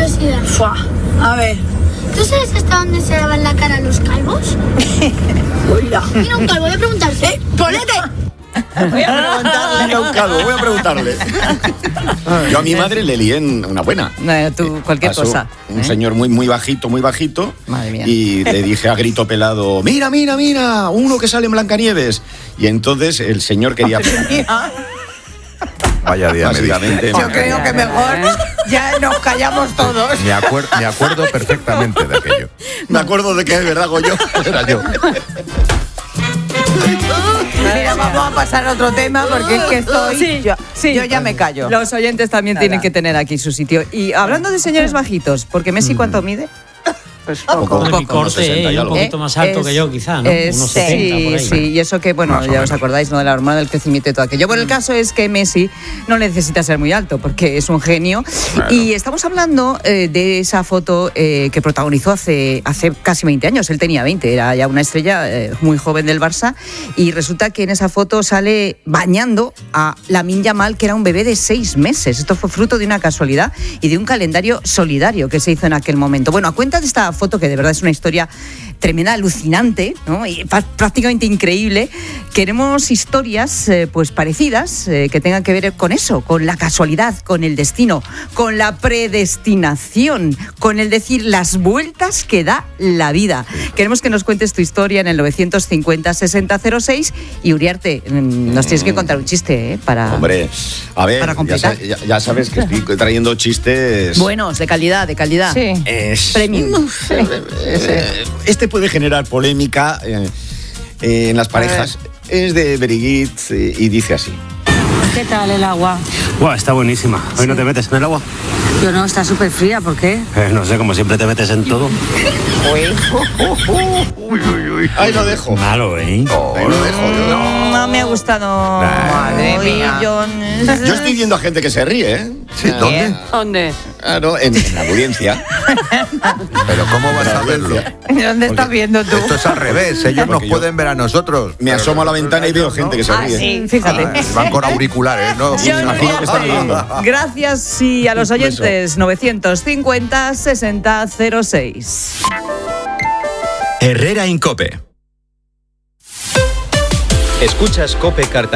curiosidad. Fua. A ver. ¿Tú sabes hasta dónde se lavan la cara los calvos? Hola. Mira un calvo, voy a preguntarte. ¡Ponete! Voy a preguntarle. Mira un calvo, voy a preguntarle. Yo a mi madre le lié en una buena. No, tú, cualquier Pasó cosa. Un señor muy bajito. Madre mía. Y le dije a grito pelado, mira, uno que sale en Blancanieves. Y entonces el señor quería... Vaya día, básicamente. Yo creo que mejor ya nos callamos todos. me acuerdo perfectamente de aquello. Me acuerdo de que es verdad, Goyo. Era yo. Mira, vamos a pasar a otro tema porque es que estoy... Yo ya me callo. Los oyentes también tienen que tener aquí su sitio. Y hablando de señores bajitos, porque Messi, ¿cuánto mide? Pues poco. Poco. Mi corte, un poquito más alto que yo, quizá, ¿no? Unos 70 por ahí. Sí, y eso que, bueno, ya os acordáis, ¿no? De la hormona del crecimiento y todo aquello. Bueno, el caso es que Messi no necesita ser muy alto porque es un genio. Claro. Y estamos hablando de esa foto que protagonizó hace casi 20 años. Él tenía 20, era ya una estrella muy joven del Barça. Y resulta que en esa foto sale bañando a Lamine Yamal, que era un bebé de 6 meses. Esto fue fruto de una casualidad y de un calendario solidario que se hizo en aquel momento. Bueno, a cuenta de esta foto, que de verdad es una historia tremenda, alucinante, ¿no? Y prácticamente increíble, queremos historias pues parecidas que tengan que ver con eso, con la casualidad, con el destino, con la predestinación, con el decir las vueltas que da la vida. Queremos que nos cuentes tu historia en el 950-6006 y Uriarte, nos tienes que contar un chiste, para... Hombre, a ver, para completar. Ya sabes que estoy trayendo chistes... Buenos, de calidad. Sí. Premium. Este puede generar polémica en las parejas. Es de Brigitte y dice así. ¿Qué tal el agua? Buah, está buenísima. ¿Hoy no te metes en el agua? Yo no, está súper fría, ¿por qué? No sé, como siempre te metes en todo. Ahí lo dejo. Malo, ¿eh? Ahí lo dejo. No me ha gustado. Madre mía. Yo estoy viendo a gente que se ríe, ¿eh? Sí, ¿dónde? ¿Dónde? Claro, en la audiencia. Pero ¿cómo vas a verlo? ¿Dónde estás viendo tú? Esto es al revés, ellos nos pueden ver a nosotros. Me asomo a la ventana y veo gente que se ríe. Sí, fíjate. Van con auriculares, ¿no? Yo Me imagino que están riendo. Gracias y a los oyentes, 950-6006. Herrera Incope. Escuchas Cope Cartagena.